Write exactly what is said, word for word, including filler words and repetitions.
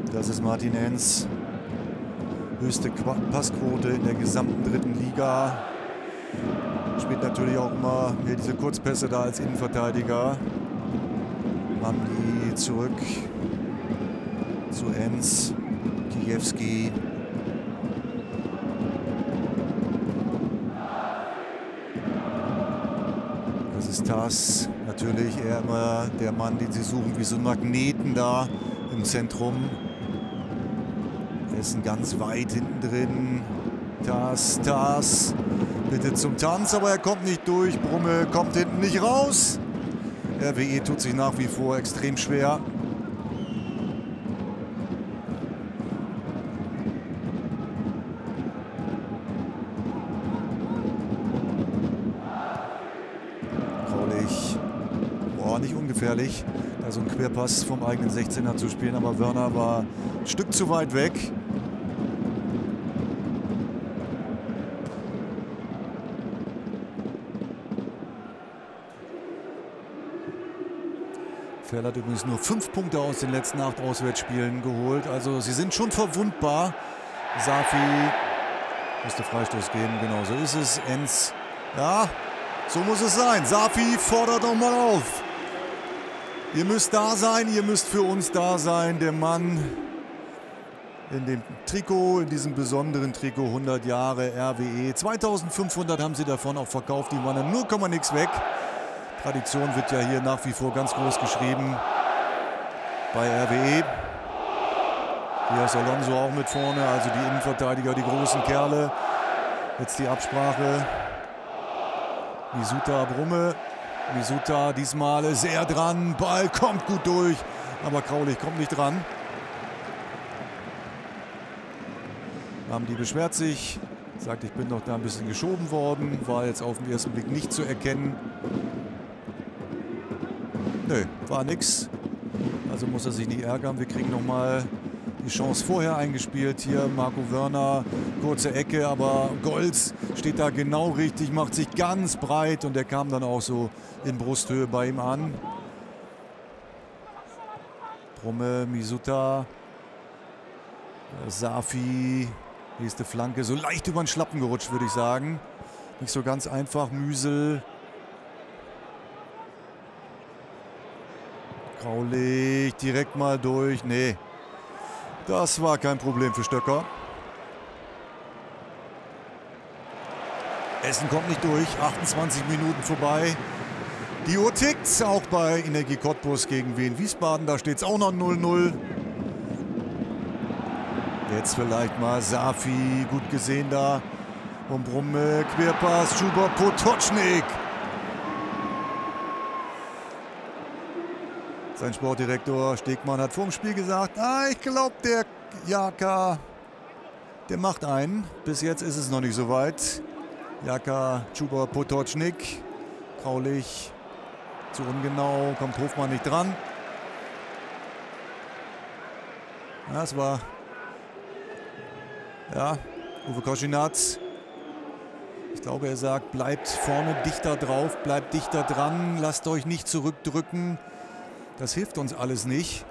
Das ist Martin Enz. Höchste Passquote in der gesamten dritten Liga. Spielt natürlich auch immer mehr diese Kurzpässe da als Innenverteidiger. Mamdi zurück zu Enz. Kijewski. Das ist Tass. Natürlich eher immer der Mann, den sie suchen, wie so ein Magneten da im Zentrum. Essen ganz weit hinten drin. Tass, Tass. Bitte zum Tanz, aber er kommt nicht durch. Brumme kommt hinten nicht raus. R W E tut sich nach wie vor extrem schwer. Kraulich. Boah, nicht ungefährlich, da so einen Querpass vom eigenen sechzehner zu spielen, aber Wörner war ein Stück zu weit weg. Ferl hat übrigens nur fünf Punkte aus den letzten acht Auswärtsspielen geholt. Also sie sind schon verwundbar. Safi musste Freistoß geben. Genau, so ist es. Enz. Ja, so muss es sein. Safi fordert doch mal auf. Ihr müsst da sein, ihr müsst für uns da sein. Der Mann in dem Trikot, in diesem besonderen Trikot, hundert Jahre R W E. zweitausendfünfhundert haben sie davon auch verkauft. Die waren dann null Komma nix weg. Tradition wird ja hier nach wie vor ganz groß geschrieben bei R W E. Hier ist Alonso auch mit vorne, also die Innenverteidiger, die großen Kerle. Jetzt die Absprache. Misuta, Brumme. Misuta diesmal sehr dran. Ball kommt gut durch, aber Kraulich kommt nicht dran. Mamdi beschwert sich, sagt, ich bin noch da ein bisschen geschoben worden. War jetzt auf den ersten Blick nicht zu erkennen. Nö, war nix. Also muss er sich nicht ärgern. Wir kriegen nochmal die Chance vorher eingespielt. Hier Marco Wörner, kurze Ecke, aber Golz steht da genau richtig, macht sich ganz breit und der kam dann auch so in Brusthöhe bei ihm an. Brumme, Misuta, Safi, nächste Flanke, so leicht über den Schlappen gerutscht, würde ich sagen. Nicht so ganz einfach, Müsel. Kraulich, direkt mal durch. Nee, das war kein Problem für Stöcker. Essen kommt nicht durch. achtundzwanzig Minuten vorbei. Die Uhr tickt, auch bei Energie Cottbus gegen Wien Wiesbaden. Da steht es auch noch null null. Jetzt vielleicht mal Safi, gut gesehen da. Und Brumme, Querpass, Schubert, Potocznik. Sein Sportdirektor Stegmann hat vor dem Spiel gesagt, ah, ich glaube, der Jaka, der macht einen. Bis jetzt ist es noch nicht so weit. Jaka, Chuba, Potocznik, Kraulich, zu ungenau, kommt Hofmann nicht dran. Das war, ja, Uwe Koschinatz. Ich glaube, er sagt, bleibt vorne dichter drauf, bleibt dichter dran, lasst euch nicht zurückdrücken. Das hilft uns alles nicht.